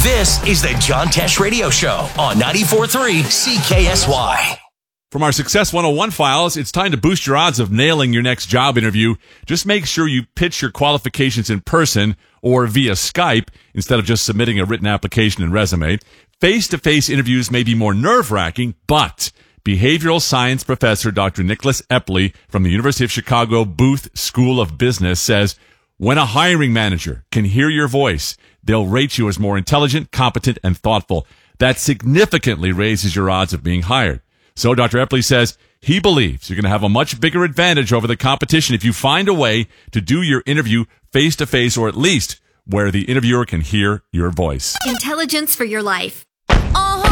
This is the John Tesh Radio Show on 94.3 CKSY. From our Success 101 files, it's time to boost your odds of nailing your next job interview. Just make sure you pitch your qualifications in person or via Skype instead of just submitting a written application and resume. Face-to-face interviews may be more nerve-wracking, but behavioral science professor Dr. Nicholas Epley from the University of Chicago Booth School of Business says, when a hiring manager can hear your voice, they'll rate you as more intelligent, competent, and thoughtful. That significantly raises your odds of being hired. So Dr. Epley says he believes you're going to have a much bigger advantage over the competition if you find a way to do your interview face-to-face, or at least where the interviewer can hear your voice. Intelligence for your life. Uh-huh.